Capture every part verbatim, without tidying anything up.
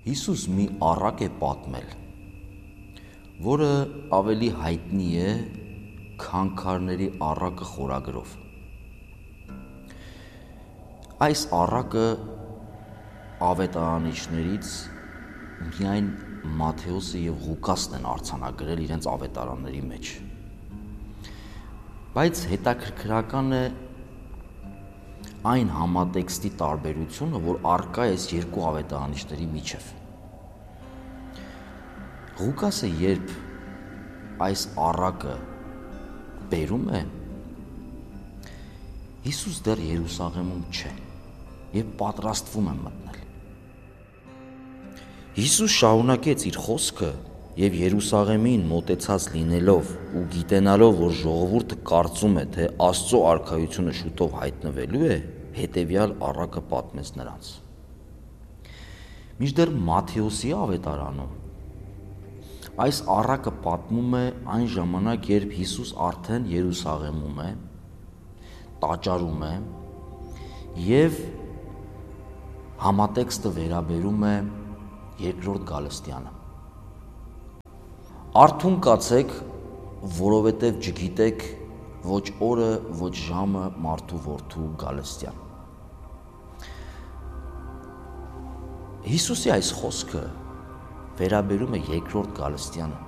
Հիսուս մի առակ է պատմել, որը ավելի հայտնի է քանքարների առակը խորագրով։ Այս առակը ավետարանիչներից միայն Մատթեոսը և Ղուկասն են արձանագրել իրենց ավետարանների մեջ։ Բայց հետաքրքրական է այն համատեքստի տարբերությունը, որ առկա է այս երկու ավետարանիչների միջև։ Ղուկասը երբ այս առակը բերում է, Հիսուս դեռ Երուսաղեմում չէ և պատրաստվում է մտնել։ Հիսուս շարունակեց իր խոսքը և Երուսաղեմին մոտեցած լինելով ու գիտենալով, որ ժողովուրդը կարծում է, թե Աստծո արքայությունը շուտով հայտնվելու է, հետևյալ առակը պատմեց նրանց։ Մինչդեռ Մատթեոսի ավետարանում այս առակը պատմում է այն ժամանակ, երբ Հիսուս արդեն Երուսաղեմում է, տաճարում է և համատեքստը վերաբերում է երկրորդ գալստյանը։ Արթուն կացեք, որովհետև չգիտեք ոչ օրը, ոչ ժամը մարդու որդու գալստյան։ Հիսուսի այս խոսքը վերաբերում է երկրորդ գալստյանը,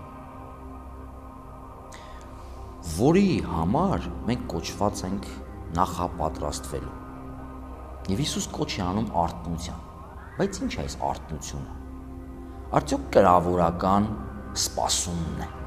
որի համար մենք կոչված ենք նախապատրաստվելու։ Եվ Հիսուս կոչ է անում արթնության։ Բայց ի՞նչ է այս արթնությունը։ Արդյոք կրավորական սպասումն է։